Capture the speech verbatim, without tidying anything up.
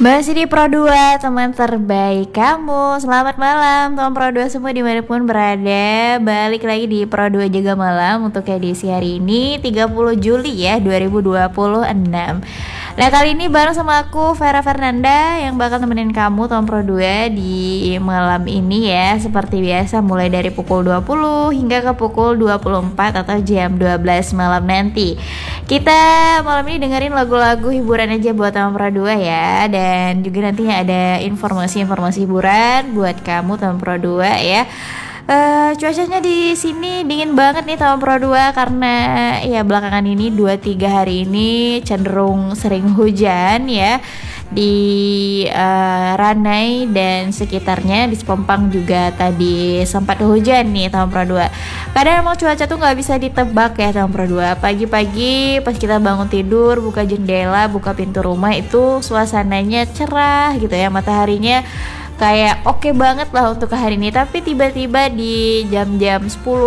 Masih di Pro dua, teman terbaik kamu. Selamat malam teman Pro dua semua dimanapun berada. Balik lagi di Pro dua Jaga Malam untuk edisi hari ini tiga puluh Juli ya dua ribu dua puluh enam. Nah kali ini bareng sama aku Vera Fernanda yang bakal temenin kamu teman Pro dua di malam ini ya. Seperti biasa mulai dari pukul dua puluh hingga ke pukul dua puluh empat atau jam dua belas malam nanti. Kita malam ini dengerin lagu-lagu hiburan aja buat teman Pro dua ya. Dan juga nantinya ada informasi-informasi hiburan buat kamu teman Pro dua ya. Uh, cuacanya di sini dingin banget nih teman Pro dua karena ya belakangan ini dua tiga hari ini cenderung sering hujan ya di uh, Ranai dan sekitarnya. Di Sepompang juga tadi sempat hujan nih teman Pro dua. Kadang emang cuaca tuh nggak bisa ditebak ya teman Pro dua. Pagi-pagi pas kita bangun tidur, buka jendela, buka pintu rumah itu suasananya cerah gitu ya, mataharinya kayak oke okay banget lah untuk hari ini. Tapi tiba-tiba di jam-jam sepuluh